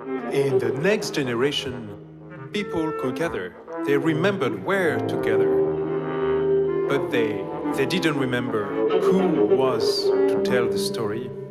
In the next generation, people could gather. They remembered where to gather, but they didn't remember who was to tell the story.